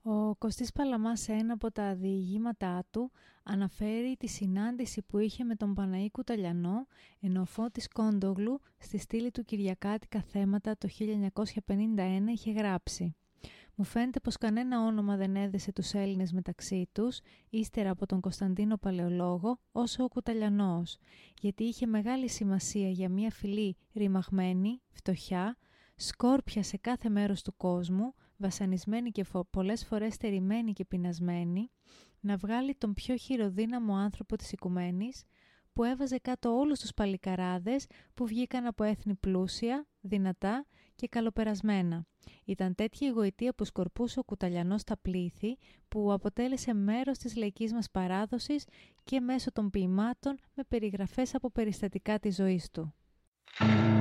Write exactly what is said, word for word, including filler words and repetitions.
Ο Κωστής Παλαμάς σε ένα από τα διηγήματά του αναφέρει τη συνάντηση που είχε με τον Παναή Κουταλιανό ενώ ο Φώτης Κόντογλου στη στήλη του Κυριακάτικα θέματα το χίλια εννιακόσια πενήντα ένα είχε γράψει «Μου φαίνεται πως κανένα όνομα δεν έδεσε τους Έλληνες μεταξύ τους, ύστερα από τον Κωνσταντίνο Παλαιολόγο, όσο ο Κουταλιανός, γιατί είχε μεγάλη σημασία για μια φυλή ρημαγμένη, φτωχιά, σκόρπια σε κάθε μέρος του κόσμου, βασανισμένη και φο- πολλές φορές στερημένη και πεινασμένη, να βγάλει τον πιο χειροδύναμο άνθρωπο της οικουμένης, που έβαζε κάτω όλους τους παλικαράδες που βγήκαν από έθνη πλούσια, δυνατά και καλοπερασμένα. Ήταν τέτοια η γοητεία που σκορπούσε ο Κουταλιανός στα πλήθη, που αποτέλεσε μέρος της λαϊκής μας παράδοσης και μέσω των ποιημάτων με περιγραφές από περιστατικά της ζωής του».